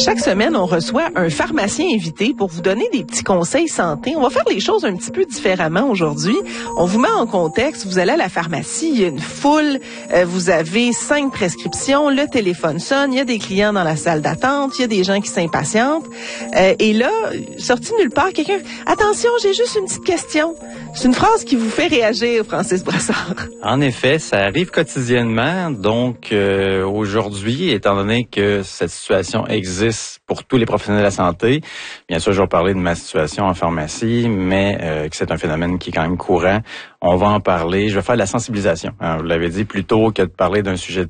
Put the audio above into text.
Chaque semaine, on reçoit un pharmacien invité pour vous donner des petits conseils santé. On va faire les choses un petit peu différemment aujourd'hui. On vous met en contexte. Vous allez à la pharmacie, il y a une foule, vous avez 5 prescriptions, le téléphone sonne, il y a des clients dans la salle d'attente, il y a des gens qui s'impatientent. Et là, sorti nulle part, quelqu'un « Attention, j'ai juste une petite question ». C'est une phrase qui vous fait réagir, Francis Brassard. En effet, ça arrive quotidiennement. Donc, aujourd'hui, étant donné que cette situation existe pour tous les professionnels de la santé, bien sûr, je vais parler de ma situation en pharmacie, mais que c'est un phénomène qui est quand même courant. On va en parler. Je vais faire de la sensibilisation. Alors, vous l'avez dit, plutôt que de parler d'un sujet